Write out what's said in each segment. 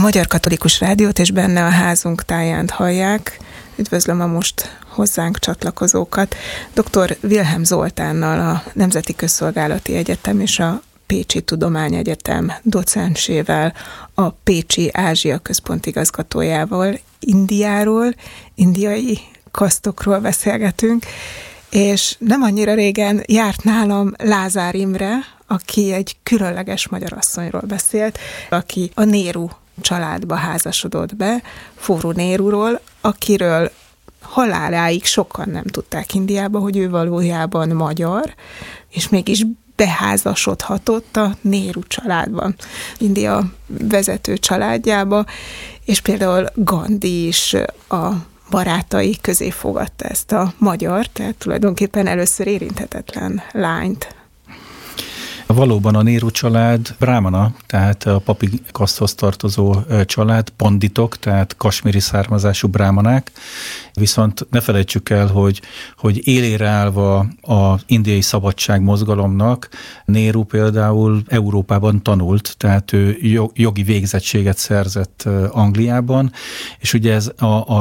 Magyar Katolikus Rádiót és benne a házunk táján hallják. Üdvözlöm a most hozzánk csatlakozókat. Dr. Wilhelm Zoltánnal, a Nemzeti Közszolgálati Egyetem és a Pécsi Tudományegyetem docensével, a Pécsi Ázsia Központ igazgatójával Indiáról, indiai kasztokról beszélgetünk, és nem annyira régen járt nálam Lázár Imre, aki egy különleges magyar asszonyról beszélt, aki a Nehru családba házasodott be, Forró Nehruról, akiről haláláig sokan nem tudták Indiában, hogy ő valójában magyar, és mégis beházasodhatott a Nehru családban, India vezető családjába, és például Gandhi is a barátai közé fogadta ezt a magyar, tehát tulajdonképpen először érinthetetlen lányt. Valóban a Nehru család brámana, tehát a papi kaszthoz tartozó család, panditok, tehát kasmíri származású brámanák, viszont ne felejtsük el, hogy élére állva az indiai szabadságmozgalomnak Nehru például Európában tanult, tehát ő jogi végzettséget szerzett Angliában, és ugye ez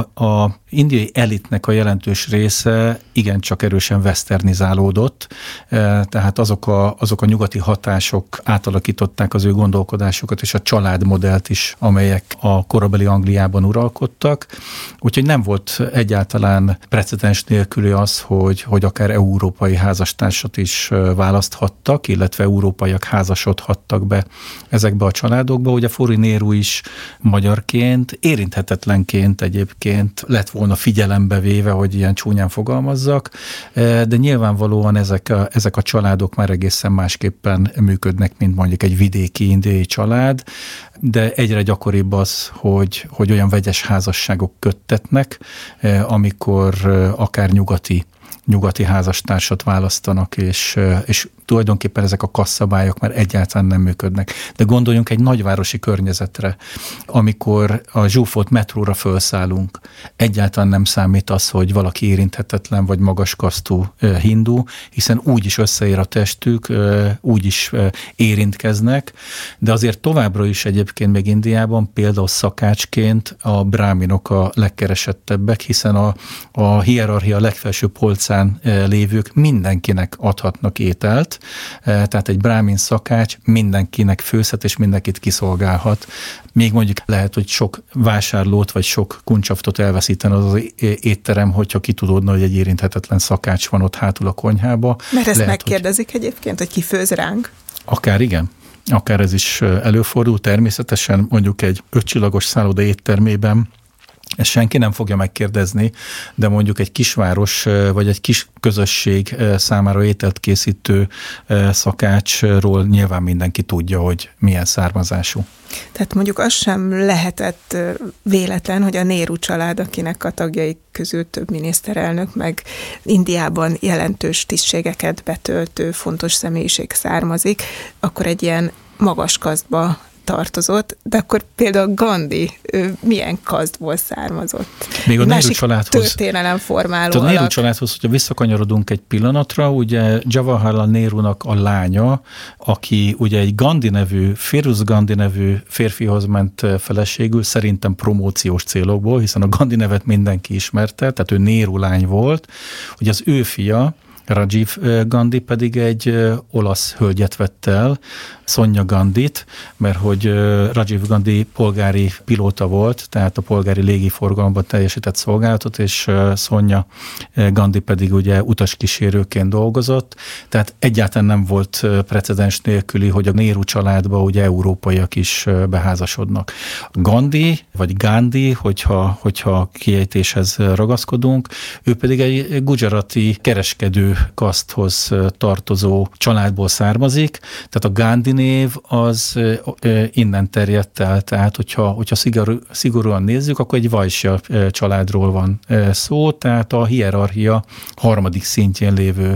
a indiai elitnek a jelentős része igencsak erősen westernizálódott, tehát azok a nyugati hatások átalakították az ő gondolkodásukat és a családmodellt is, amelyek a korabeli Angliában uralkodtak. Úgyhogy nem volt egyáltalán precedens nélküli az, hogy akár európai házastársat is választhattak, illetve európaiak házasodhattak be ezekbe a családokba. Ugye Forró Nehru is magyarként, érinthetetlenként egyébként lett volna figyelembe véve, hogy ilyen csúnyán fogalmazzak, de nyilvánvalóan ezek a családok már egészen másképpen működnek, mint mondjuk egy vidéki indiai család, de egyre gyakoribb az, hogy olyan vegyes házasságok köttetnek, amikor akár nyugati házastársat választanak, és tulajdonképpen ezek a kasszabályok már egyáltalán nem működnek. De gondoljunk egy nagyvárosi környezetre, amikor a zsúfolt metróra felszállunk, egyáltalán nem számít az, hogy valaki érinthetetlen vagy magas kasztú hindu, hiszen úgy is összeér a testük, úgy is érintkeznek, de azért továbbra is egyébként még Indiában például szakácsként a bráminok a legkeresettebbek, hiszen a hierarchia legfelső polcán lévők mindenkinek adhatnak ételt, tehát egy brámin szakács mindenkinek főzhet és mindenkit kiszolgálhat. Még mondjuk lehet, hogy sok vásárlót vagy sok kuncsaftot elveszítene az étterem, hogyha kitudódna, hogy egy érinthetetlen szakács van ott hátul a konyhába. Mert ezt lehet, megkérdezik egyébként, hogy ki főz ránk? Akár igen. Akár ez is előfordul. Természetesen mondjuk egy 5 csillagos szálloda éttermében ezt senki nem fogja megkérdezni, de mondjuk egy kisváros vagy egy kis közösség számára ételt készítő szakácsról nyilván mindenki tudja, hogy milyen származású. Tehát mondjuk az sem lehetett véletlen, hogy a Nehru család, akinek a tagjai közül több miniszterelnök, meg Indiában jelentős tisztségeket betöltő fontos személyiség származik, akkor egy ilyen magas kasztba tartozott, de akkor például Gandhi milyen kasztból származott? Még a Nehru családhoz. Történelemformáló alak. A Nehru családhoz, hogyha visszakanyarodunk egy pillanatra, ugye Jawaharlal Nehrunak a lánya, aki ugye egy Gandhi nevű, Firuz Gandhi nevű férfihoz ment feleségül, szerintem promóciós célokból, hiszen a Gandhi nevet mindenki ismerte, tehát ő Nehru lány volt, hogy az ő fia, Rajiv Gandhi pedig egy olasz hölgyet vett el, Sonia Gandhit, mert hogy Rajiv Gandhi polgári pilóta volt, tehát a polgári légiforgalomban teljesített szolgálatot, és Sonia Gandhi pedig ugye utaskísérőként dolgozott, tehát egyáltalán nem volt precedens nélküli, hogy a Nehru családba ugye európaiak is beházasodnak. Gandhi, vagy Gandhi, hogyha kiejtéshez ragaszkodunk, ő pedig egy gujarati kereskedő kaszthoz tartozó családból származik, tehát a Gandhi név az innen terjedt el, tehát hogyha szigorúan nézzük, akkor egy vajsja családról van szó, tehát a hierarchia harmadik szintjén lévő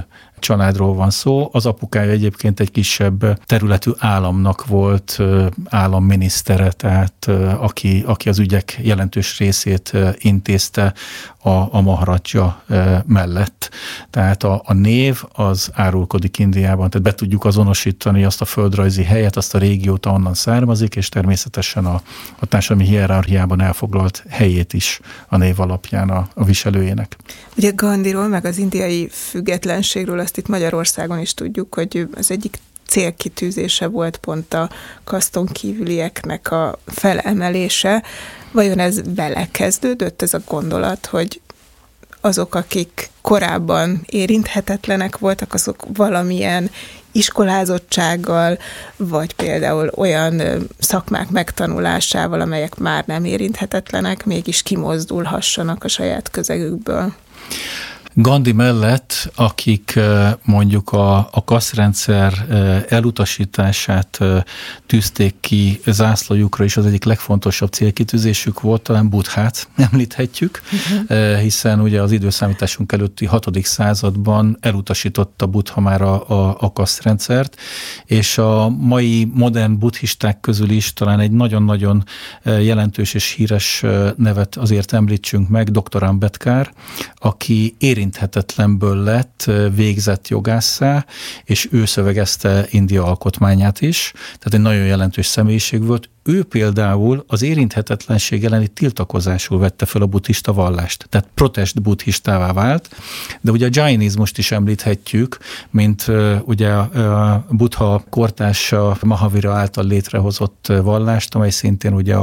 családról van szó. Az apukája egyébként egy kisebb területű államnak volt államminisztere, tehát aki az ügyek jelentős részét intézte a Maharadja mellett. Tehát a név az árulkodik Indiában, tehát be tudjuk azonosítani azt a földrajzi helyet, azt a régiót, ahonnan származik, és természetesen a társadalmi hierarchiában elfoglalt helyét is a név alapján a viselőjének. Ugye Gandhiról, meg az indiai függetlenségről azt itt Magyarországon is tudjuk, hogy az egyik célkitűzése volt pont a kaszton kívülieknek a felemelése. Vajon ez vele kezdődött, ez a gondolat, hogy azok, akik korábban érinthetetlenek voltak, azok valamilyen iskolázottsággal, vagy például olyan szakmák megtanulásával, amelyek már nem érinthetetlenek, mégis kimozdulhassanak a saját közegükből? Gandhi mellett, akik mondjuk a kasztrendszer elutasítását tűzték ki zászlójukra, és az egyik legfontosabb célkitűzésük volt, talán Buddhát említhetjük, hiszen ugye az időszámításunk előtti 6. században elutasította Buddha már a kasztrendszert, és a mai modern buddhisták közül is talán egy nagyon-nagyon jelentős és híres nevet azért említsünk meg, Dr. Ambedkar, aki érinthetetlenből lett végzett jogásszá, és ő szövegezte India alkotmányát is, tehát egy nagyon jelentős személyiség volt. Ő például az érinthetetlenség elleni tiltakozásul vette fel a buddhista vallást, tehát protest buddhistává vált, de ugye a jainizmust is említhetjük, mint ugye a Buddha kortársa Mahavira által létrehozott vallást, amely szintén ugye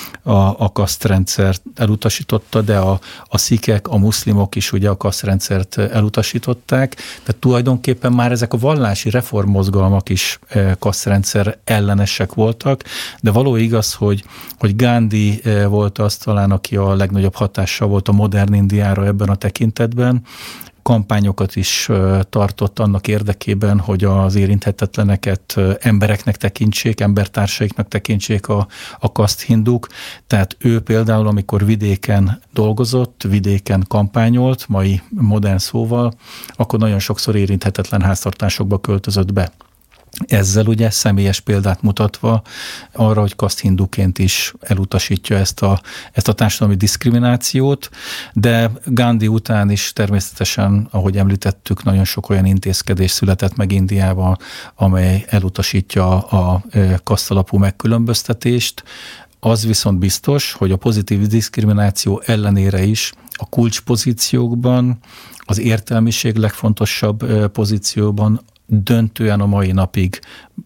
a kasztrendszert elutasította, de a szikek, a muszlimok is ugye a kasztrendszert elutasították, tehát tulajdonképpen már ezek a vallási reformmozgalmak is kasztrendszer ellenesek voltak, de való igaz, hogy Gandhi volt az talán, aki a legnagyobb hatással volt a modern Indiára ebben a tekintetben. Kampányokat is tartott annak érdekében, hogy az érinthetetleneket embereknek tekintsék, embertársaiknak tekintsék a kaszt hinduk. Tehát ő például, amikor vidéken dolgozott, vidéken kampányolt, mai modern szóval, akkor nagyon sokszor érinthetetlen háztartásokba költözött be. Ezzel ugye személyes példát mutatva arra, hogy kaszt-hinduként is elutasítja ezt a társadalmi diszkriminációt, de Gandhi után is természetesen, ahogy említettük, nagyon sok olyan intézkedés született meg Indiában, amely elutasítja a kasztalapú megkülönböztetést. Az viszont biztos, hogy a pozitív diszkrimináció ellenére is a kulcspozíciókban, az értelmiség legfontosabb pozícióban döntően a mai napig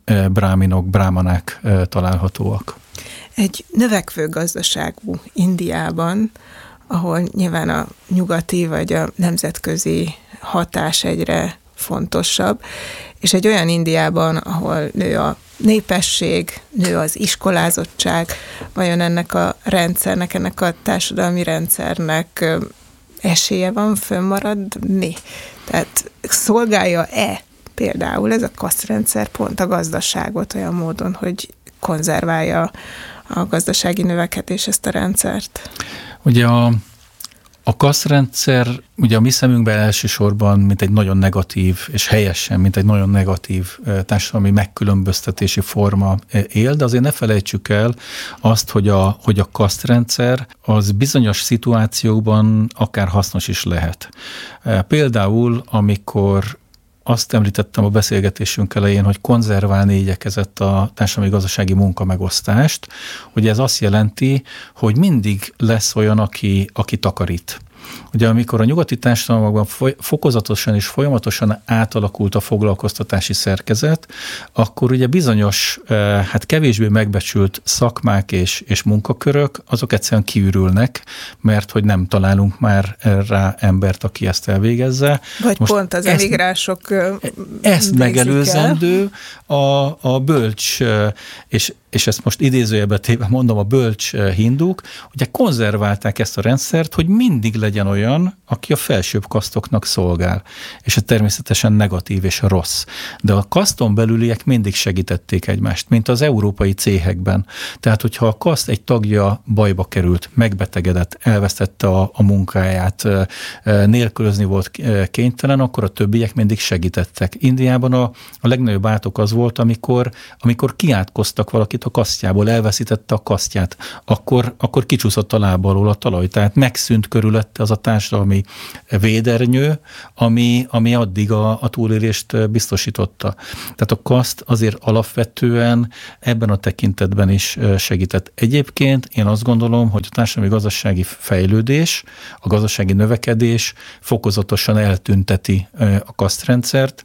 bráhmanák találhatóak. Egy növekvő gazdaságú Indiában, ahol nyilván a nyugati vagy a nemzetközi hatás egyre fontosabb, és egy olyan Indiában, ahol nő a népesség, nő az iskolázottság, vajon ennek a rendszernek, ennek a társadalmi rendszernek esélye van fönnmaradni? Tehát szolgálja-e például ez a kasztrendszer pont a gazdaságot olyan módon, hogy konzerválja a gazdasági növekedés ezt a rendszert? Ugye a kasztrendszer ugye a mi szemünkben elsősorban mint egy nagyon negatív, és helyesen, mint egy nagyon negatív társadalmi megkülönböztetési forma él, de azért ne felejtsük el azt, hogy a kasztrendszer az bizonyos szituációkban akár hasznos is lehet. Például, amikor azt említettem a beszélgetésünk elején, hogy konzerválni igyekezett a társadalmi-gazdasági munkamegosztást, hogy ez azt jelenti, hogy mindig lesz olyan, aki takarít. Ugye amikor a nyugati társadalmakban fokozatosan és folyamatosan átalakult a foglalkoztatási szerkezet, akkor ugye bizonyos, kevésbé megbecsült szakmák és munkakörök, azok egyszerűen kiürülnek, mert hogy nem találunk már rá embert, aki ezt elvégezze. Vagy most pont az emigránsok ezt megelőzendő a bölcs és és ezt most idézőjelbe téve mondom, a bölcs hinduk, ugye konzerválták ezt a rendszert, hogy mindig legyen olyan, aki a felsőbb kasztoknak szolgál. És ez természetesen negatív és rossz. De a kaszton belüliek mindig segítették egymást, mint az európai céhekben. Tehát, hogyha a kaszt egy tagja bajba került, megbetegedett, elvesztette a munkáját, nélkülözni volt kénytelen, akkor a többiek mindig segítettek. Indiában a legnagyobb átok az volt, amikor kiátkoztak valakit a kasztjából, elveszítette a kasztját, akkor kicsúszott a lába alól a talaj. Tehát megszűnt körülötte az a társadalmi védernyő, ami addig a túlélést biztosította. Tehát a kaszt azért alapvetően ebben a tekintetben is segített. Egyébként én azt gondolom, hogy a társadalmi gazdasági fejlődés, a gazdasági növekedés fokozatosan eltünteti a kasztrendszert,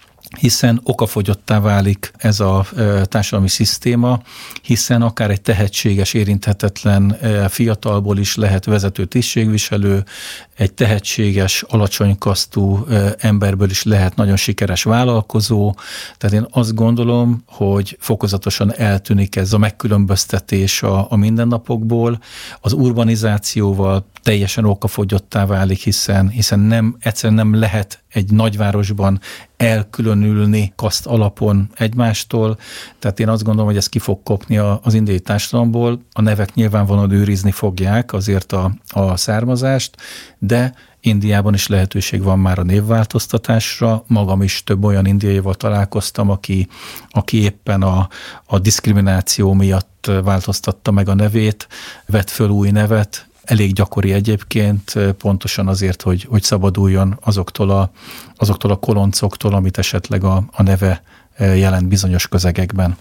hiszen okafogyottá válik ez a társadalmi szisztéma, hiszen akár egy tehetséges, érinthetetlen fiatalból is lehet vezető tisztségviselő, egy tehetséges, alacsony kasztú emberből is lehet nagyon sikeres vállalkozó. Tehát én azt gondolom, hogy fokozatosan eltűnik ez a megkülönböztetés a mindennapokból, az urbanizációval teljesen okafogyottá válik, hiszen egyszerűen nem lehet egy nagyvárosban elkülönülni kaszt alapon egymástól. Tehát én azt gondolom, hogy ez ki fog kopni az indiai társadalomból. A nevek nyilvánvalóan őrizni fogják azért a származást, de Indiában is lehetőség van már a névváltoztatásra. Magam is több olyan indiaival találkoztam, aki éppen a diszkrimináció miatt változtatta meg a nevét, vett föl új nevet. Elég gyakori egyébként, pontosan azért, hogy szabaduljon azoktól a koloncoktól, amit esetleg a neve jelent bizonyos közegekben.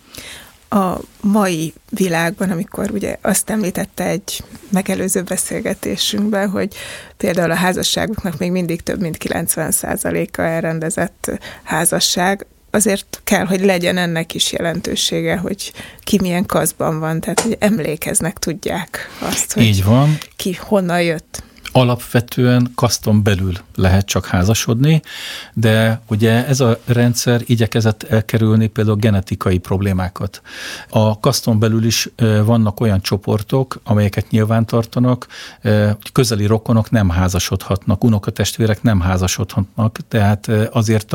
A mai világban, amikor ugye azt említette egy megelőző beszélgetésünkben, hogy például a házasságoknak még mindig több mint 90%-a elrendezett házasság, azért kell, hogy legyen ennek is jelentősége, hogy ki milyen kasztban van, tehát hogy emlékeznek, tudják azt, hogy így van. Ki honnan jött. Alapvetően kaszton belül lehet csak házasodni, de ugye ez a rendszer igyekezett elkerülni például genetikai problémákat. A kaszton belül is vannak olyan csoportok, amelyeket nyilván tartanak, hogy közeli rokonok nem házasodhatnak, unokatestvérek nem házasodhatnak, tehát azért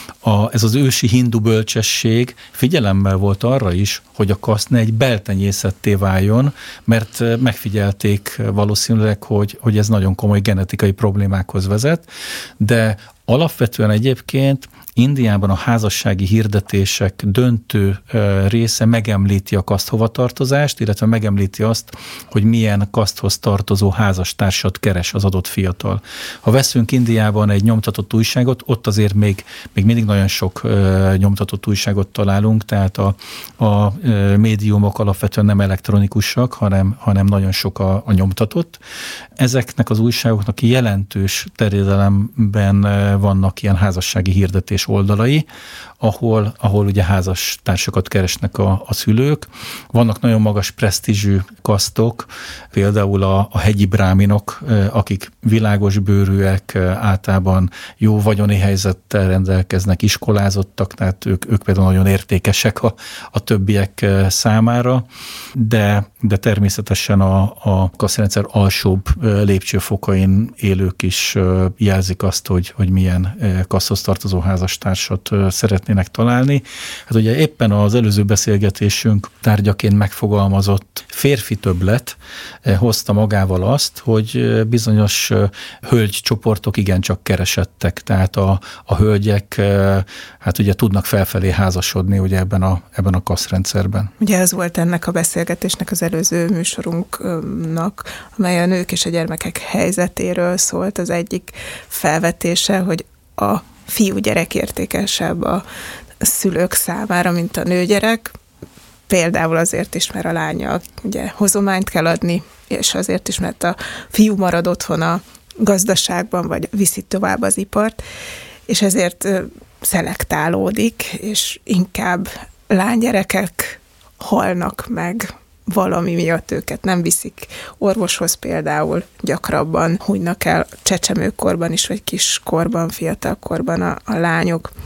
ez az ősi hindu bölcsesség figyelemmel volt arra is, hogy a kaszt ne egy beltenyészetté váljon, mert megfigyelték valószínűleg, hogy ez nagyon komoly genetikai problémákhoz vezet, de alapvetően egyébként Indiában a házassági hirdetések döntő része megemlíti a kaszt hovatartozást, illetve megemlíti azt, hogy milyen kaszthoz tartozó házastársat keres az adott fiatal. Ha veszünk Indiában egy nyomtatott újságot, ott azért még mindig nagyon sok nyomtatott újságot találunk, tehát a médiumok alapvetően nem elektronikusak, hanem nagyon sok a nyomtatott. Ezeknek az újságoknak jelentős terjedelemben vannak ilyen házassági hirdetés oldalai, ahol ugye házastársakat keresnek a szülők. Vannak nagyon magas presztízsű kasztok, például a hegyi bráminok, akik világos bőrűek, általában jó vagyoni helyzettel rendelkeznek, iskolázottak, tehát ők például nagyon értékesek a többiek számára, de természetesen a kasztrendszer alsóbb lépcsőfokain élők is jelzik azt, hogy milyen kaszthoz tartozó házastársat szeretnének találni. Hát ugye éppen az előző beszélgetésünk tárgyaként megfogalmazott férfi többlet hozta magával azt, hogy bizonyos hölgycsoportok igencsak keresettek, tehát a hölgyek hát ugye tudnak felfelé házasodni ugye ebben a kasztrendszerben. Ugye ez volt ennek a beszélgetésnek az előző műsorunknak, amely a nők és a gyermekek helyzetéről szólt. Az egyik felvetése, hogy a fiúgyerek értékesebb a szülők számára, mint a nőgyerek. Például azért is, mert a lánya ugye hozományt kell adni, és azért is, mert a fiú marad otthon a gazdaságban, vagy viszi tovább az ipart, és ezért szelektálódik, és inkább lánygyerekek halnak meg valami miatt, őket nem viszik orvoshoz például, gyakrabban hunynak el csecsemőkorban is, vagy kiskorban, fiatalkorban a lányok.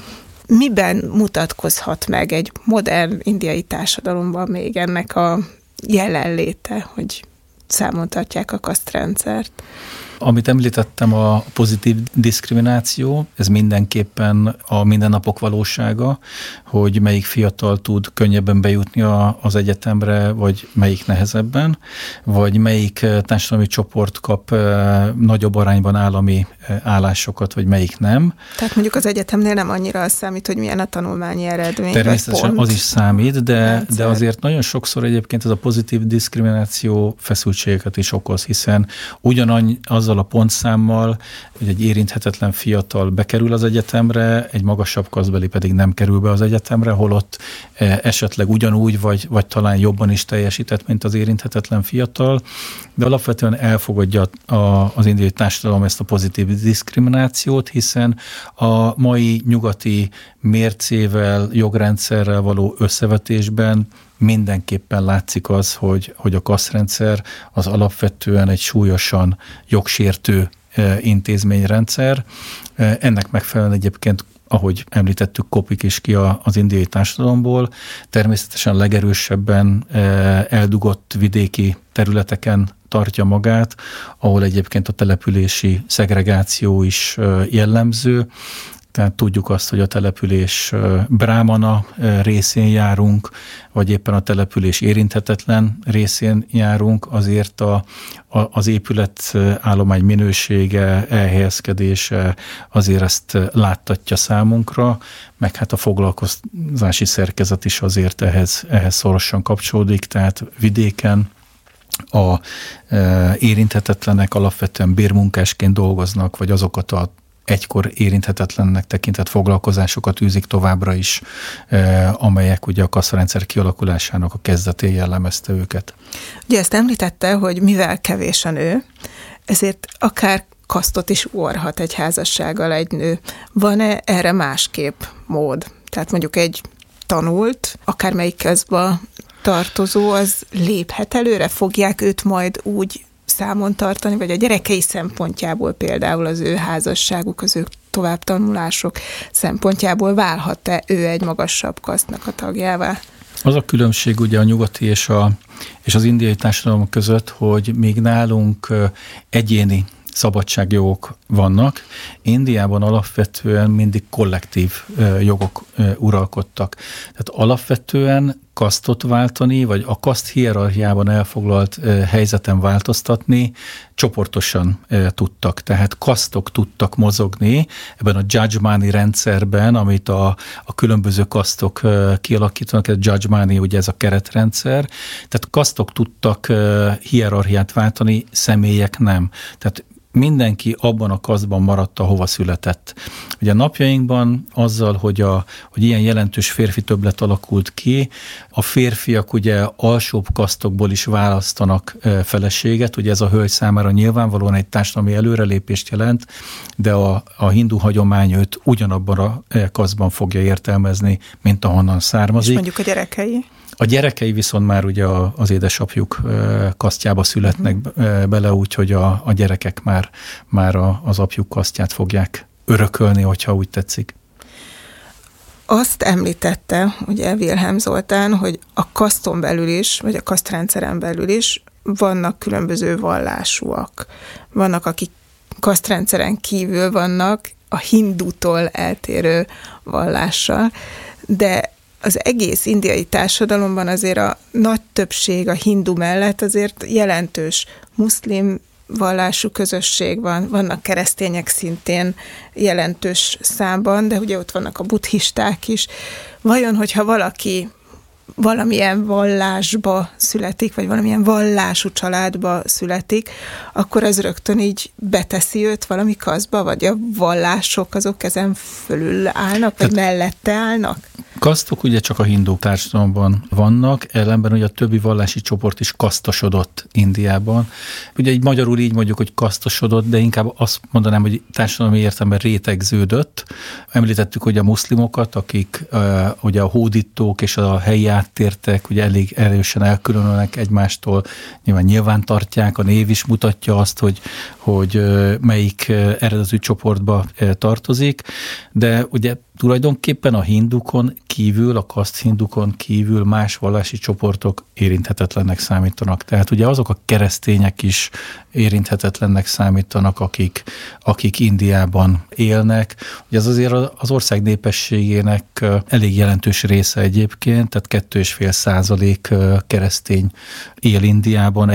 Miben mutatkozhat meg egy modern indiai társadalomban még ennek a jelenléte, hogy számon tartják a kasztrendszert? Amit említettem, a pozitív diszkrimináció, ez mindenképpen a mindennapok valósága, hogy melyik fiatal tud könnyebben bejutni az egyetemre, vagy melyik nehezebben, vagy melyik társadalmi csoport kap nagyobb arányban állami állásokat, vagy melyik nem. Tehát mondjuk az egyetemnél nem annyira az számít, hogy milyen a tanulmányi eredmény. Természetesen az is számít, de azért nagyon sokszor egyébként ez a pozitív diszkrimináció feszültségeket is okoz, hiszen azzal a pontszámmal, hogy egy érinthetetlen fiatal bekerül az egyetemre, egy magasabb kasztbeli pedig nem kerül be az egyetemre, holott esetleg ugyanúgy, vagy talán jobban is teljesített, mint az érinthetetlen fiatal, de alapvetően elfogadja az indiai társadalom ezt a pozitív diszkriminációt, hiszen a mai nyugati mércével, jogrendszerrel való összevetésben mindenképpen látszik az, hogy a kasztrendszer az alapvetően egy súlyosan jogsértő intézményrendszer. Ennek megfelelően egyébként, ahogy említettük, kopik is ki az indiai társadalomból. Természetesen legerősebben eldugott vidéki területeken tartja magát, ahol egyébként a települési szegregáció is jellemző. Tehát tudjuk azt, hogy a település brámana részén járunk, vagy éppen a település érinthetetlen részén járunk, azért az épületállomány minősége, elhelyezkedése azért ezt láttatja számunkra, meg hát a foglalkozási szerkezet is azért ehhez szorosan kapcsolódik, tehát vidéken a érinthetetlenek alapvetően bérmunkásként dolgoznak, vagy azokat a egykor érinthetetlennek tekintett foglalkozásokat űzik továbbra is, amelyek ugye a kasztrendszer kialakulásának a kezdetén jellemezte őket. Ugye ezt említette, hogy mivel kevés a nő, ezért akár kasztot is orrhat egy házassággal egy nő. Van-e erre másképp mód? Tehát mondjuk egy tanult, akármelyik kasztba tartozó, az léphet előre? Fogják őt majd úgy számon tartani, vagy a gyerekei szempontjából például az ő házasságuk, az ő továbbtanulások szempontjából válhat-e ő egy magasabb kasztnak a tagjává? Az a különbség ugye a nyugati és az indiai társadalom között, hogy még nálunk egyéni szabadságjogok vannak. Indiában alapvetően mindig kollektív jogok uralkodtak. Tehát alapvetően kasztot váltani, vagy a kaszt hierarchiában elfoglalt helyzeten változtatni csoportosan tudtak. Tehát kasztok tudtak mozogni ebben a judge-money rendszerben, amit a különböző kasztok kialakítanak, ez a judge-money, ugye ez a keretrendszer. Tehát kasztok tudtak hierarchiát váltani, személyek nem. Tehát mindenki abban a kasztban maradt, ahova született. Ugye napjainkban azzal, hogy ilyen jelentős férfi többlet alakult ki, a férfiak ugye alsóbb kasztokból is választanak feleséget, ugye ez a hölgy számára nyilvánvalóan egy társadalmi előrelépést jelent, de a hindu hagyomány őt ugyanabban a kasztban fogja értelmezni, mint ahonnan származik. És mondjuk a gyerekei? A gyerekei viszont már ugye az édesapjuk kasztjába születnek bele, úgyhogy a gyerekek már az apjuk kasztját fogják örökölni, hogyha úgy tetszik. Azt említette, ugye Wilhelm Zoltán, hogy a kaszton belül is, vagy a kasztrendszeren belül is vannak különböző vallásúak. Vannak, akik kasztrendszeren kívül vannak, a hindutól eltérő vallással, de az egész indiai társadalomban azért a nagy többség a hindu mellett azért jelentős muszlim vallású közösség van, vannak keresztények szintén jelentős számban, de ugye ott vannak a buddhisták is. Vajon, hogyha valaki valamilyen vallásba születik, vagy valamilyen vallású családba születik, akkor az rögtön így beteszi őt valami kasztba, vagy a vallások azok ezen fölül állnak, vagy mellette állnak? Kasztok ugye csak a hindu társadalomban vannak, ellenben ugye a többi vallási csoport is kasztosodott Indiában. Ugye így magyarul így mondjuk, hogy kasztosodott, de inkább azt mondanám, hogy társadalmi értelemben rétegződött. Említettük ugye a muszlimokat, akik ugye a hódítók és a helyi áttértek, ugye elég erősen elkülönülnek egymástól, nyilván tartják, a név is mutatja azt, hogy melyik eredetű csoportba tartozik, de ugye Tulajdonképpen a hindukon kívül, a kaszt hindukon kívül más vallási csoportok érinthetetlennek számítanak. Tehát ugye azok a keresztények is érinthetetlennek számítanak, akik Indiában élnek. Ugye ez azért az ország népességének elég jelentős része egyébként, tehát 2,5% keresztény él Indiában,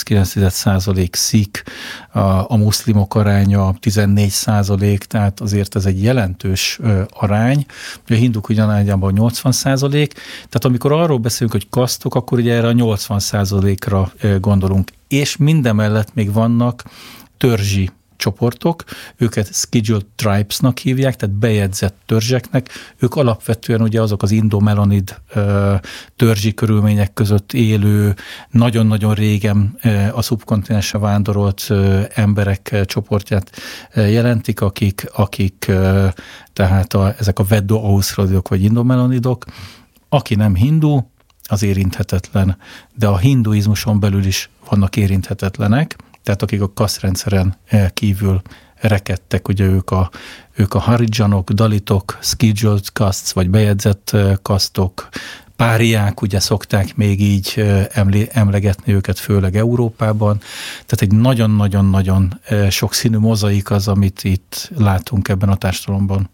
1,9% szik, a muszlimok aránya 14%, tehát azért ez egy jelentős arány. A hinduk ugyanányában 80%, tehát amikor arról beszélünk, hogy kasztok, akkor ugye erre a 80%-ra gondolunk. És mindemellett még vannak törzsi csoportok, őket scheduled tribes-nak hívják, tehát bejegyzett törzseknek. Ők alapvetően ugye azok az indomelanid törzsi körülmények között élő, nagyon-nagyon régen a szubkontinensre vándorolt emberek csoportját jelentik, akik tehát ezek a veddo-ausztradok vagy indomelanidok. Aki nem hindu, az érinthetetlen, de a hinduizmuson belül is vannak érinthetetlenek, tehát akik a kasztrendszeren kívül rekedtek, ugye ők a haridzsanok, dalitok, scheduled castes, vagy bejegyzett kasztok, páriák, ugye szokták még így emlegetni őket, főleg Európában. Tehát egy nagyon-nagyon-nagyon sokszínű mozaik az, amit itt látunk ebben a társadalomban.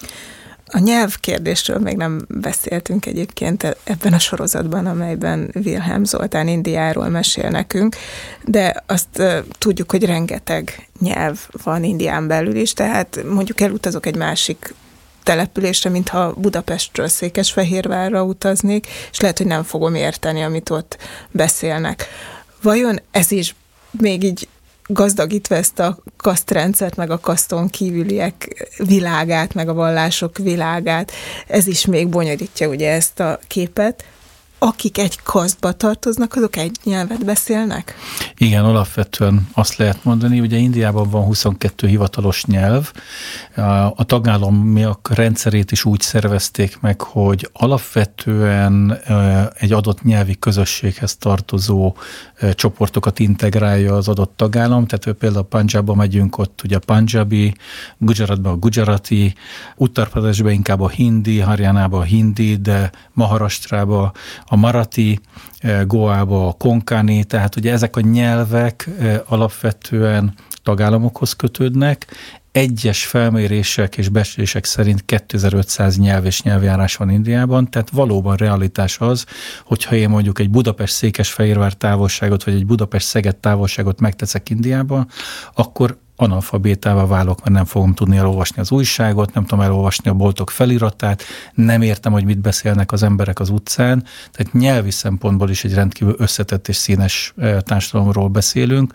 A nyelvkérdésről még nem beszéltünk egyébként ebben a sorozatban, amelyben Wilhelm Zoltán Indiáról mesél nekünk, de azt tudjuk, hogy rengeteg nyelv van Indián belül is, tehát mondjuk elutazok egy másik településre, mintha Budapestről Székesfehérvárra utaznék, és lehet, hogy nem fogom érteni, amit ott beszélnek. Vajon ez is még így gazdagítva ezt a kasztrendszert, meg a kaszton kívüliek világát, meg a vallások világát, ez is még bonyolítja ugye ezt a képet. Akik egy kasztba tartoznak, azok egy nyelvet beszélnek? Igen, alapvetően azt lehet mondani, ugye Indiában van 22 hivatalos nyelv, a tagállamiak rendszerét is úgy szervezték meg, hogy alapvetően egy adott nyelvi közösséghez tartozó csoportokat integrálja az adott tagállam, tehát például Punjabba megyünk, ott ugye a Punjabi, Gujaratban a Gujarati, Uttar Pradeshben inkább a hindi, Haryanában a hindi, de Maharashtrában a Marathi, Goába a Konkani, tehát ugye ezek a nyelvek alapvetően tagállamokhoz kötődnek. Egyes felmérések és becslések szerint 2500 nyelv és nyelvjárás van Indiában, tehát valóban realitás az, hogyha én mondjuk egy Budapest-Székesfehérvár távolságot, vagy egy Budapest-Szeged távolságot megteszek Indiában, akkor analfabétává válok, mert nem fogom tudni elolvasni az újságot, nem tudom elolvasni a boltok feliratát, nem értem, hogy mit beszélnek az emberek az utcán, tehát nyelvi szempontból is egy rendkívül összetett és színes társadalomról beszélünk.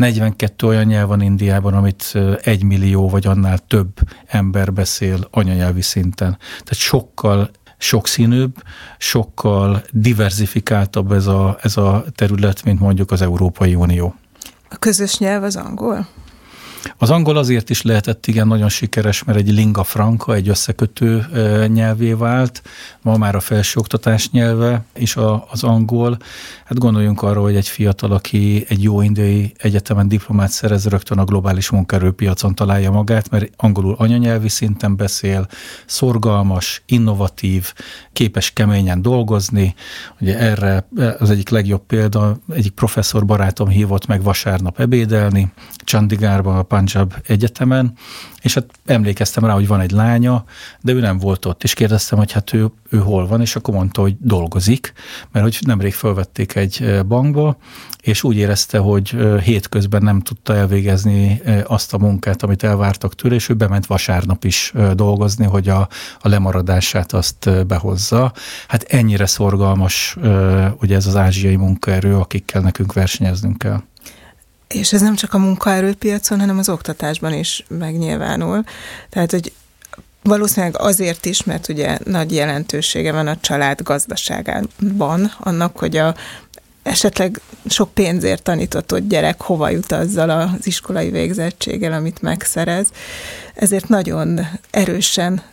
42 olyan nyelv van Indiában, amit 1 millió vagy annál több ember beszél anyanyelvi szinten. Tehát sokkal sokszínűbb, sokkal diverzifikáltabb ez a terület, mint mondjuk az Európai Unió. A közös nyelv az angol? Az angol azért is lehetett igen nagyon sikeres, mert egy lingua franca, egy összekötő nyelvé vált, ma már a felsőoktatás nyelve is az angol. Hát gondoljunk arra, hogy egy fiatal, aki egy jó indiai egyetemen diplomát szerez, rögtön a globális munkaerőpiacon találja magát, mert angolul anyanyelvi szinten beszél, szorgalmas, innovatív, képes keményen dolgozni. Ugye erre az egyik legjobb példa, egyik professzor barátom hívott meg vasárnap ebédelni, Chandigarhban, a Punjab egyetemen, és hát emlékeztem rá, hogy van egy lánya, de ő nem volt ott, és kérdeztem, hogy hát ő hol van, és akkor mondta, hogy dolgozik, mert hogy nemrég felvették egy bankba, és úgy érezte, hogy hétközben nem tudta elvégezni azt a munkát, amit elvártak tőle, és ő bement vasárnap is dolgozni, hogy a lemaradását azt behozza. Hát ennyire szorgalmas ugye ez az ázsiai munkaerő, akikkel nekünk versenyeznünk kell. És ez nem csak a munkaerőpiacon, hanem az oktatásban is megnyilvánul. Tehát, hogy valószínűleg azért is, mert ugye nagy jelentősége van a család gazdaságában annak, hogy esetleg sok pénzért tanított gyerek hova jut azzal az iskolai végzettséggel, amit megszerez. Ezért nagyon erősen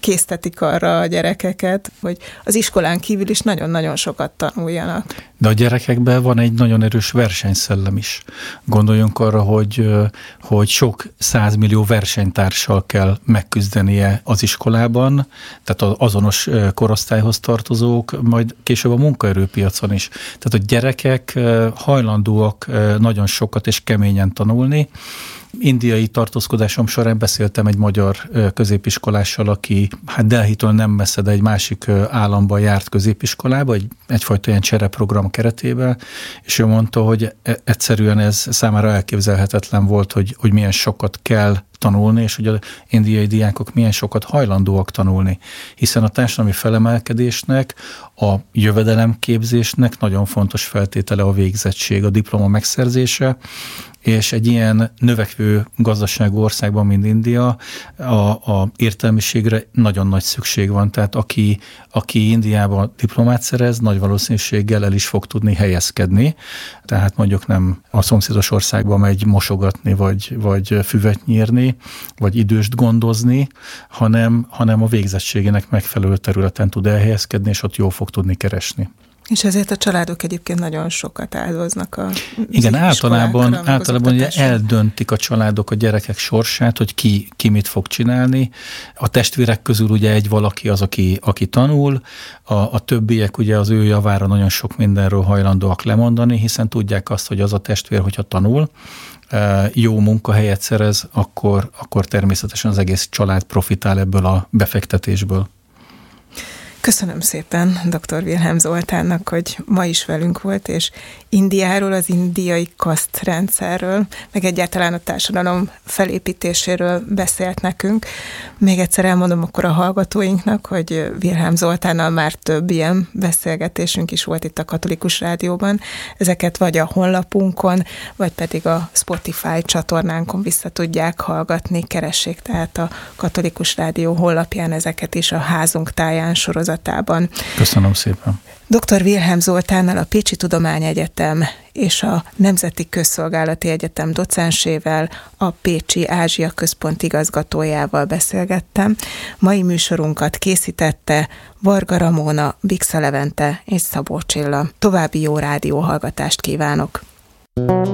késztetik arra a gyerekeket, hogy az iskolán kívül is nagyon-nagyon sokat tanuljanak. De a gyerekekben van egy nagyon erős versenyszellem is. Gondoljunk arra, hogy sok 100 millió versenytársal kell megküzdenie az iskolában, tehát az azonos korosztályhoz tartozók, majd később a munkaerőpiacon is. Tehát a gyerekek hajlandóak nagyon sokat és keményen tanulni. Indiai tartózkodásom során beszéltem egy magyar középiskolással, aki Delhitől nem messze, de egy másik államban járt középiskolába, egyfajta ilyen csereprogram keretében, és ő mondta, hogy egyszerűen ez számára elképzelhetetlen volt, hogy milyen sokat kell tanulni, és hogy az indiai diákok milyen sokat hajlandóak tanulni. Hiszen a társadalmi felemelkedésnek, a jövedelemképzésnek nagyon fontos feltétele a végzettség, a diploma megszerzése, és egy ilyen növekvő gazdaságú országban, mint India, a értelmiségre nagyon nagy szükség van. Tehát aki Indiában diplomát szerez, nagy valószínűséggel el is fog tudni helyezkedni. Tehát mondjuk nem a szomszédos országba megy mosogatni, vagy füvet nyírni, vagy időst gondozni, hanem a végzettségének megfelelő területen tud elhelyezkedni, és ott jól fog tudni keresni. És ezért a családok egyébként nagyon sokat áldoznak a igen, általában ugye eldöntik a családok a gyerekek sorsát, hogy ki mit fog csinálni. A testvérek közül ugye egy valaki az, aki tanul, a többiek ugye az ő javára nagyon sok mindenről hajlandóak lemondani, hiszen tudják azt, hogy az a testvér, hogyha tanul, jó munkahelyet szerez, akkor természetesen az egész család profitál ebből a befektetésből. Köszönöm szépen dr. Wilhelm Zoltánnak, hogy ma is velünk volt, és Indiáról, az indiai kasztrendszerről, meg egyáltalán a társadalom felépítéséről beszélt nekünk. Még egyszer elmondom akkor a hallgatóinknak, hogy Wilhelm Zoltánnal már több ilyen beszélgetésünk is volt itt a Katolikus Rádióban. Ezeket vagy a honlapunkon, vagy pedig a Spotify csatornánkon vissza tudják hallgatni. Keressék tehát a Katolikus Rádió honlapján ezeket is, a Házunk táján sorozatában. Köszönöm szépen. Dr. Wilhelm Zoltánnal, a Pécsi Tudományegyetem és a Nemzeti Közszolgálati Egyetem docensével, a Pécsi Ázsia Központ igazgatójával beszélgettem. Mai műsorunkat készítette Varga Ramóna, Bixa Levente és Szabó Csilla. További jó rádióhallgatást kívánok!